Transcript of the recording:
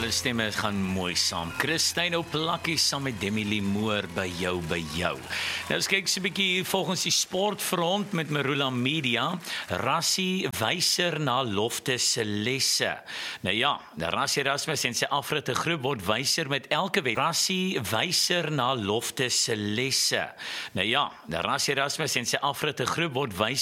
Hulle stemme gaan mooi saam. Christine Oplakkie saam met Demi Limoor by jou. Nou ons kyk so 'n bietjie volgens die sportfront met Marula Media. Rassie wyser na Loftus se lesse. Nou ja, Rassie Erasmus en sy afritte groep word wyser met elke wedstryd. Rassie wyser na Loftus se lesse. Nou ja, Rassie Erasmus en sy afritte groep word wyser